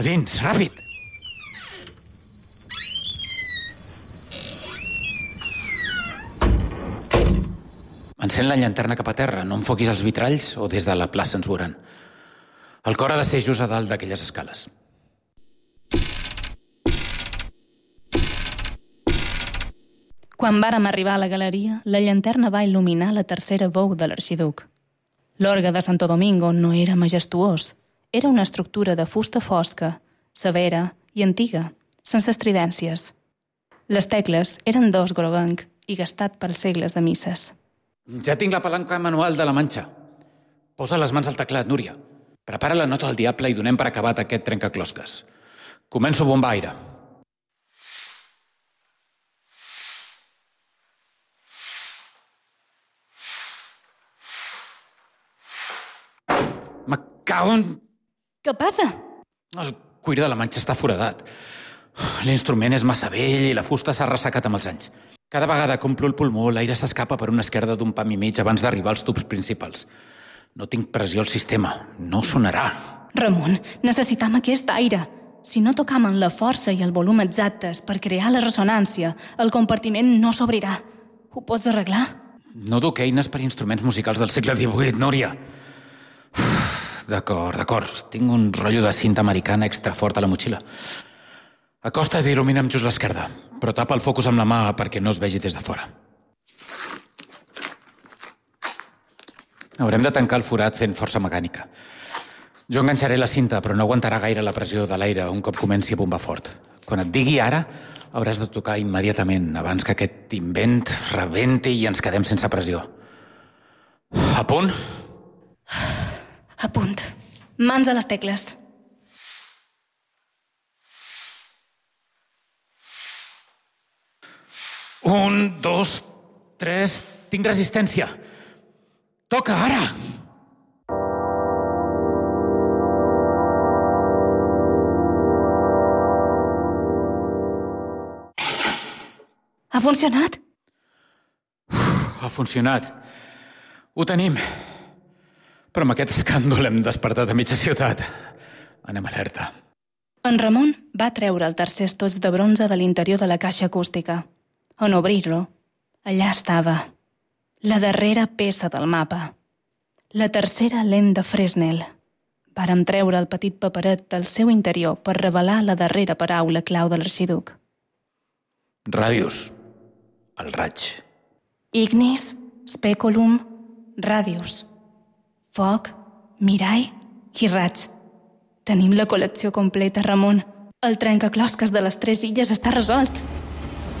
Dins, ràpid! Encén la llanterna cap a terra, no enfoquis els vitralls o des de la plaça ens veuran. El cor ha de ser just a dalt d'aquelles escales. Quan vàrem arribar a la galeria, la llanterna va il·luminar la tercera bou de l'arxiduc. L'orgue de Santo Domingo no era majestuós. Era una estructura de fusta fosca, severa i antiga, sense estridències. Les tecles eren d'os groguenc i gastat pels segles de misses. Ja tinc la palanca manual de la Manxa. Posa les mans al teclat, Núria. Prepara la nota del diable i donem per acabat aquest trencaclosques. Començo a bombar aire. Me cago en... Què passa? El cuir de la Manxa està foradat. L'instrument és massa vell i la fusta s'ha ressecat amb els anys. Cada vegada que omplo el pulmó, l'aire s'escapa per una esquerda d'un pam i mig abans d'arribar als tubs principals. No tinc pressió al sistema. No sonarà. Ramon, necessitam aquest aire. Si no tocam amb la força i el volum exactes per crear la ressonància, el compartiment no s'obrirà. Ho pots arreglar? No duc eines per instruments musicals del segle XVIII, Núria. D'acord. Tinc un rotllo de cinta americana extra fort a la motxilla. Acosta't i il·lumina'm just l'esquerda, però tapa el focus amb la mà perquè no es vegi des de fora. Haurem de tancar el forat fent força mecànica. Jo enganxaré la cinta, però no aguantarà gaire la pressió de l'aire un cop comenci a bombar fort. Quan et digui ara, hauràs de tocar immediatament, abans que aquest invent rebenti i ens quedem sense pressió. A punt? A punt. Mans a les tecles. Un, dos, tres... Tinc resistència. Toca, ara! Ha funcionat? Ha funcionat. Ho tenim. Però amb aquest escàndol hem despertat a mitja ciutat. Anem alerta. En Ramon va treure el tercer estoig de bronze de l'interior de la caixa acústica. En obrir-lo, allà estava, la darrera peça del mapa, la tercera lent de Fresnel. Vàrem treure el petit paperet del seu interior per revelar la darrera paraula clau de l'arxiduc. Radius. El raig. Ignis, speculum, radius. Foc, mirall i raig. Tenim la col·lecció completa, Ramon. El trencaclosques de les 3 illes està resolt.